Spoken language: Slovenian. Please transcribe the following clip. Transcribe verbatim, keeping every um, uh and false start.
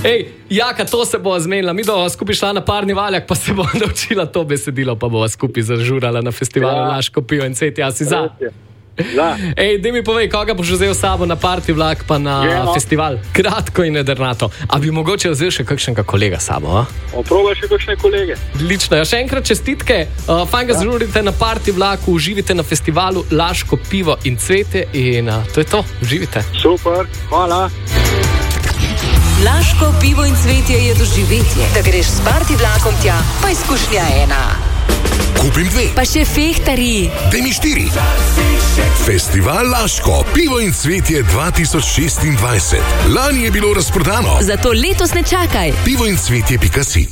Ej, Jaka, to se bo zmenila. Mi bomo skupaj šla na parni valjak, pa se bo naučila to besedilo, pa bomo skupaj zažurala na festivalu ja. Laško pivo in cvetje. Ja, si za? Da. Ej, daj mi povej, koga boš vzel sabo na parti vlak pa na je, no. festival? Kratko in nedrnato. A bi mogoče vzel še kakšnega kolega sabo? Oprobaj še kakšne kolege. Lično. Ja, še enkrat čestitke. Uh, fajn ga ja. zžurite na parti vlaku, uživite na festivalu Laško pivo in cvetje in uh, to je to. Uživite. Super, hvala. Laško pivo in cvetje je doživetje. Da greš s parti vlakom tja, pa izkušnja ena. Kupim dve. Pa še fehtari. Daj mi štiri. Festival Laško, pivo in cvetje dva tisoč šestindvajset. Lani je bilo razprodano. Zato letos ne čakaj. pivo in cvetje pika si.